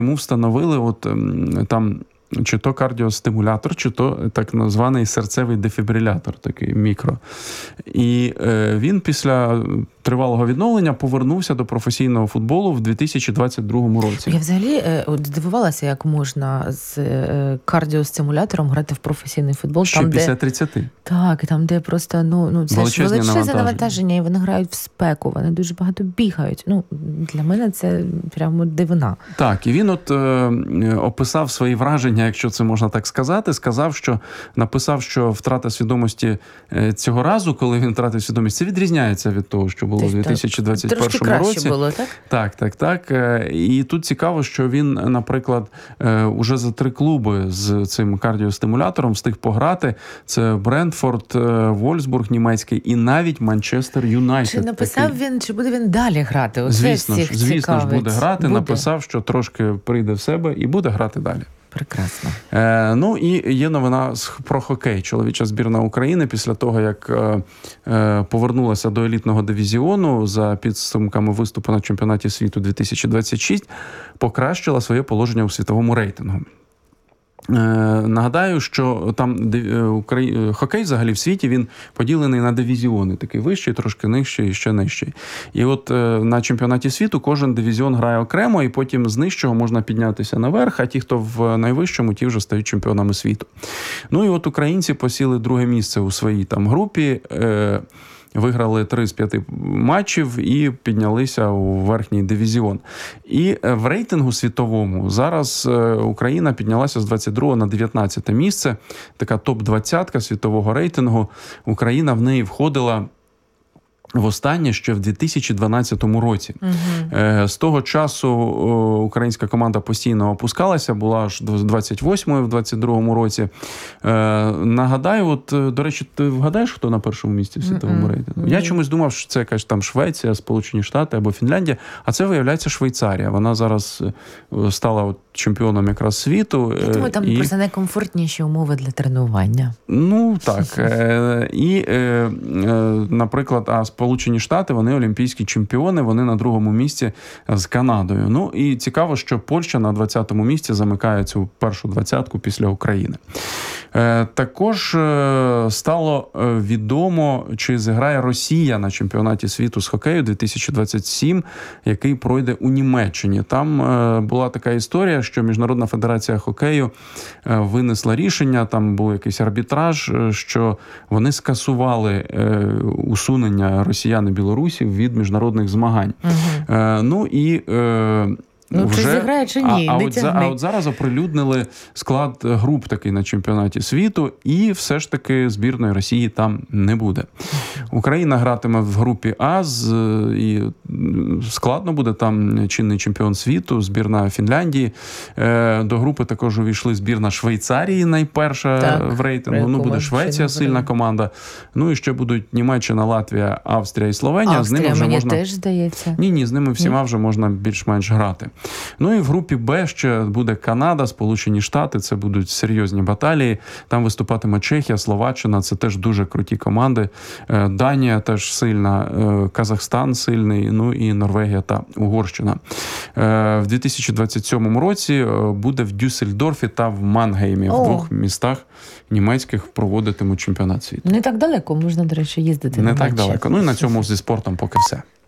Йому встановили там чи то кардіостимулятор, чи то так званий серцевий дефібрилятор, такий мікро. І він після тривалого відновлення повернувся до професійного футболу в 2022 році. Я взагалі здивувалася, як можна з кардіостимулятором грати в професійний футбол. Ще там, після 30. Так, там, де просто, це ж величезне навантаження, і вони грають в спеку, вони дуже багато бігають. Для мене це прямо дивина. Так, і він описав свої враження, якщо це можна так сказати, написав, що втрата свідомості цього разу, коли він втратив свідомість, це відрізняється від того, що було в 2021 році. Трошки краще було, так? Так. І тут цікаво, що він, наприклад, уже за 3 клуби з цим кардіостимулятором встиг пограти. Це Брентфорд, Вольфсбург німецький і навіть Манчестер Юнайтед. Чи написав він, чи буде він далі грати? Звісно ж, буде грати. Написав, що трошки прийде в себе і буде грати далі. Прекрасно. І є новина про хокей. Чоловіча збірна України після того, як повернулася до елітного дивізіону за підсумками виступу на чемпіонаті світу 2026, покращила своє положення у світовому рейтингу. Нагадаю, що там хокей взагалі в світі, він поділений на дивізіони. Такий вищий, трошки нижчий і ще нижчий. І на чемпіонаті світу кожен дивізіон грає окремо, і потім з нижчого можна піднятися наверх, а ті, хто в найвищому, ті вже стають чемпіонами світу. Українці посіли 2 місце у своїй там групі, виграли 3 з 5 матчів і піднялися у верхній дивізіон. І в рейтингу світовому зараз Україна піднялася з 22 на 19 місце. Така топ-20 світового рейтингу. Україна в неї входила востаннє ще в 2012 році. З того часу українська команда постійно опускалася, була аж до 28-ї в 22-му році. Нагадаю, до речі, ти вгадаєш, хто на першому місці в світовому рейтингу? Я чомусь думав, що це якась там Швеція, Сполучені Штати або Фінляндія, а це, виявляється, Швейцарія. Вона зараз стала чемпіоном якраз світу. Я думаю, там просто найкомфортніші умови для тренування. Так. І, наприклад, Сполучені Штати, вони олімпійські чемпіони, вони на 2-му місці з Канадою. І цікаво, що Польща на 20-му місці замикає цю першу 20-ку після України. Також стало відомо, чи зіграє Росія на чемпіонаті світу з хокею 2027, який пройде у Німеччині. Там була така історія, що Міжнародна федерація хокею винесла рішення, там був якийсь арбітраж, що вони скасували усунення росіян і білорусів від міжнародних змагань. Чи зіграє, чи ні? А от зараз оприлюднили склад груп такий на чемпіонаті світу, і все ж таки збірної Росії там не буде. Україна гратиме в групі А, і складно буде, там чинний чемпіон світу, збірна Фінляндії. До групи також увійшли збірна Швейцарії, найперша в рейтингу. Буде Швеція, сильна команда. І ще будуть Німеччина, Латвія, Австрія і Словенія. Австрія, мені теж здається. Ні, з ними всіма вже можна більш-менш грати. І в групі Б ще буде Канада, Сполучені Штати, це будуть серйозні баталії. Там виступатиме Чехія, Словаччина, це теж дуже круті команди. Данія теж сильна, Казахстан сильний, і Норвегія та Угорщина. В 2027 році буде в Дюссельдорфі та в Мангеймі, в 2 містах німецьких проводитимуть чемпіонат світу. Не так далеко, можна, до речі, їздити. Не так далеко. І на цьому зі спортом поки все.